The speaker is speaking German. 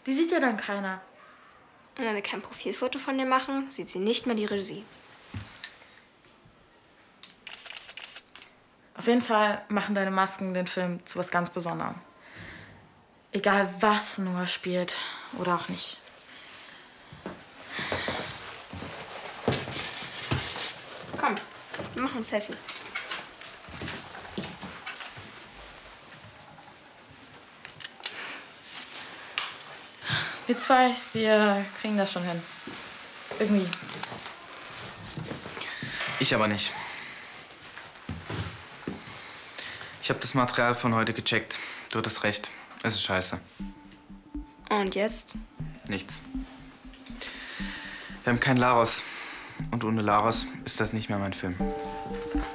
Die sieht ja dann keiner. Und wenn wir kein Profilfoto von dir machen, sieht sie nicht mehr die Regie. Auf jeden Fall machen deine Masken den Film zu was ganz Besonderem. Egal, was Noah spielt oder auch nicht. Komm, wir machen ein Selfie. Wir zwei, wir kriegen das schon hin. Irgendwie. Ich aber nicht. Ich habe das Material von heute gecheckt. Du hattest recht. Es ist scheiße. Und jetzt? Nichts. Wir haben keinen Laros. Und ohne Laros ist das nicht mehr mein Film.